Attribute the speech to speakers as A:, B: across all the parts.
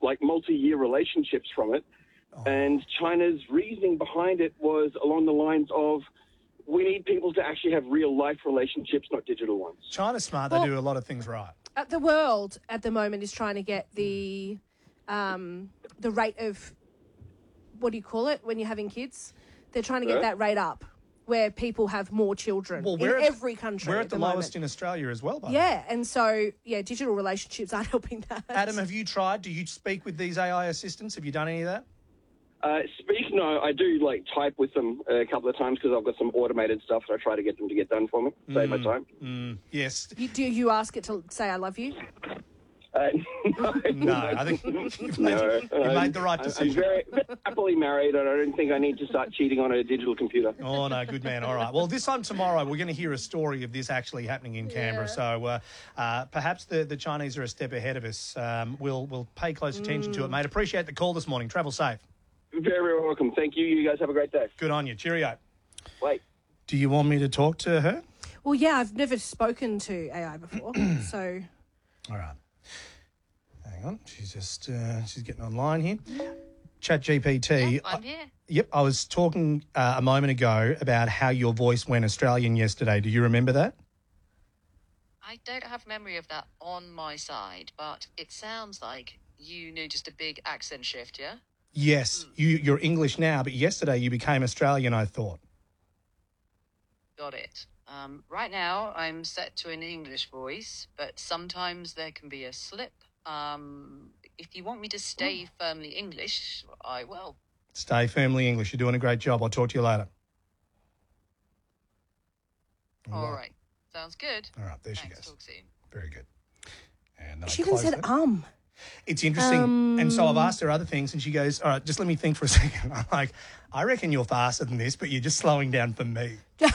A: like multi-year relationships from it. And China's reasoning behind it was along the lines of, we need people to actually have real-life relationships, not digital ones.
B: China's smart. They do a lot of things right.
C: The world at the moment is trying to get the rate of, what do you call it, when you're having kids? They're trying to get that rate up, where people have more children in every country.
B: We're at the lowest in Australia as well, by the way.
C: Yeah, and so, digital relationships aren't helping that.
B: Adam, have you tried? Do you speak with these AI assistants? Have you done any of that?
A: No, I do type with them a couple of times because I've got some automated stuff that I try to get them to get done for me, save my time.
B: Yes.
C: Do you ask it to say I love you?
A: No,
B: I think you've made the right decision.
A: I'm very happily married, and I don't think I need to start cheating on a digital computer.
B: Oh, no, good man. All right. Well, this time tomorrow, we're going to hear a story of this actually happening in Canberra. So perhaps the Chinese are a step ahead of us. We'll pay close attention to it, mate. Appreciate the call this morning. Travel safe.
A: Very welcome. Thank you. You guys have a great day.
B: Good on you. Cheerio.
A: Wait.
B: Do you want me to talk to her?
C: Well, yeah, I've never spoken to AI before, so...
B: All right. Hang on. She's just she's getting online here. ChatGPT.
D: Yeah, I'm here.
B: Yep. I was talking a moment ago about how your voice went Australian yesterday. Do you remember that?
D: I don't have memory of that on my side, but it sounds like you noticed a big accent shift, yeah?
B: Yes. You're English now, but yesterday you became Australian, I thought.
D: Got it. Right now, I'm set to an English voice, but sometimes there can be a slip. If you want me to stay firmly English, I will.
B: Stay firmly English. You're doing a great job. I'll talk to you later.
D: All right. Sounds good.
B: All right, there she
D: Thanks,
B: goes.
D: talk soon.
B: Very good. And then
C: She even said,
B: It's interesting. And so I've asked her other things, and she goes, all right, just let me think for a second. I'm like, I reckon you're faster than this, but you're just slowing down for me.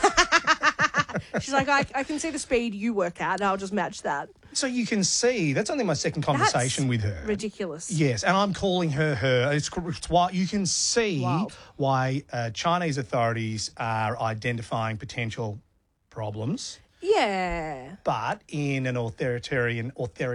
C: She's like, I can see the speed you work at, and I'll just match that.
B: So you can see, that's only my second conversation with her.
C: Ridiculous.
B: Yes, and I'm calling her her. It's why you can see why Chinese authorities are identifying potential problems.
C: Yeah.
B: But in an authoritarian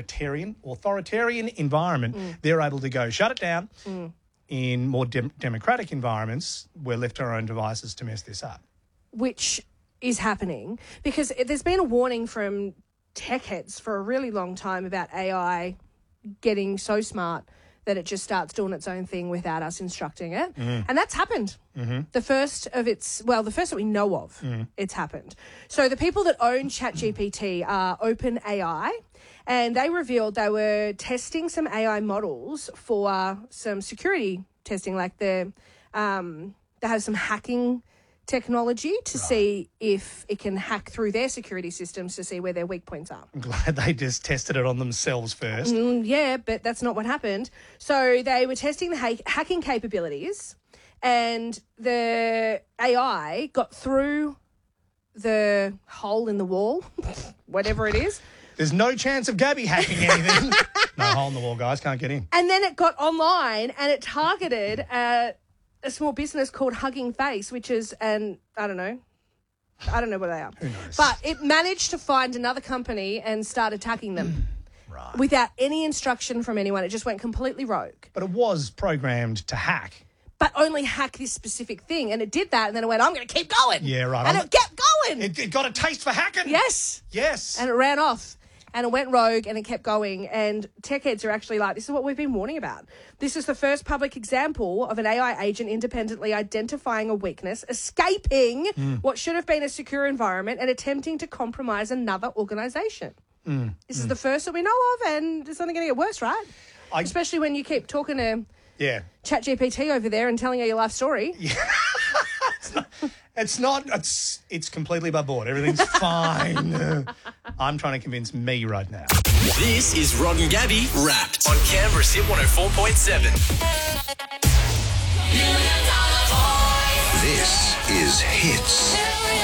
B: environment, they're able to go shut it down. In more democratic environments, we're left to our own devices to mess this up.
C: Which is happening because there's been a warning from tech heads for a really long time about AI getting so smart that it just starts doing its own thing without us instructing it. And that's happened. The first that we know of, it's happened. So the people that own ChatGPT are OpenAI, and they revealed they were testing some AI models for some security testing, like they have some hacking technology to see if it can hack through their security systems to see where their weak points are.
B: I'm glad they just tested it on themselves first.
C: Yeah, but that's not what happened. So they were testing the hacking capabilities, and the AI got through the hole in the wall, whatever it is.
B: There's no chance of Gabby hacking anything. No hole in the wall, guys. Can't get in.
C: And then it got online and it targeted a small business called Hugging Face, which is I don't know what they are.
B: Who knows?
C: But it managed to find another company and start attacking them.
B: Right.
C: Without any instruction from anyone. It just went completely rogue.
B: But it was programmed to hack.
C: But only hack this specific thing. And it did that, and then it went, I'm going to keep going.
B: Yeah, right.
C: And it kept going.
B: It got a taste for hacking.
C: Yes.
B: Yes.
C: And it ran off. And it went rogue and it kept going. And tech heads are actually like, this is what we've been warning about. This is the first public example of an AI agent independently identifying a weakness, escaping what should have been a secure environment and attempting to compromise another organisation. This is the first that we know of, and it's only going to get worse, right? Especially when you keep talking to ChatGPT over there and telling her your life story. Yeah.
B: It's completely above board. Everything's fine. I'm trying to convince me right now.
E: This is Rod and Gabby Wrapped on Canberra's Hit 104.7. This is Hits.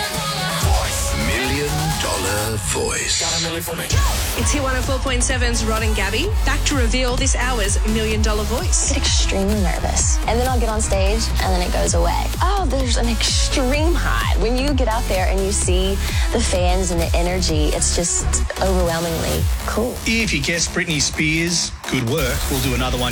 E: $1 Million Voice.
C: It's Hit 104.7's Rod and Gabby. Back to reveal this hour's $1 Million Voice.
F: I get extremely nervous. And then I'll get on stage and then it goes away. Oh, there's an extreme high. When you get out there and you see the fans and the energy, it's just overwhelmingly cool.
B: If you guessed Britney Spears, good work. We'll do another one